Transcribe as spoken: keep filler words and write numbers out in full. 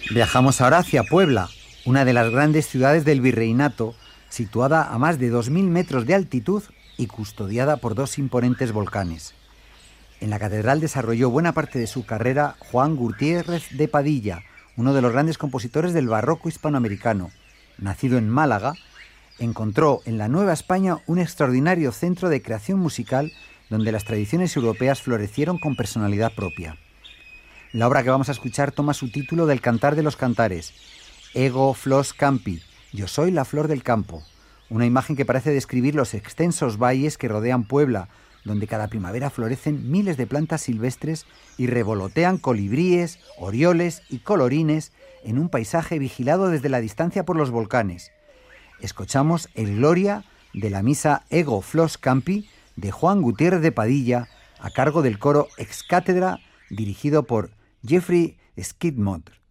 Viajamos ahora hacia Puebla, una de las grandes ciudades del virreinato, situada a más de dos mil metros de altitud y custodiada por dos imponentes volcanes. En la catedral desarrolló buena parte de su carrera Juan Gutiérrez de Padilla, uno de los grandes compositores del barroco hispanoamericano. Nacido en Málaga, encontró en la Nueva España un extraordinario centro de creación musical donde las tradiciones europeas florecieron con personalidad propia. La obra que vamos a escuchar toma su título del Cantar de los Cantares, Ego Flos Campi, Yo soy la flor del campo, una imagen que parece describir los extensos valles que rodean Puebla, donde cada primavera florecen miles de plantas silvestres y revolotean colibríes, orioles y colorines en un paisaje vigilado desde la distancia por los volcanes. Escuchamos el Gloria de la misa Ego Flos Campi de Juan Gutiérrez de Padilla, a cargo del coro Ex Cátedra, dirigido por Jeffrey Skidmore.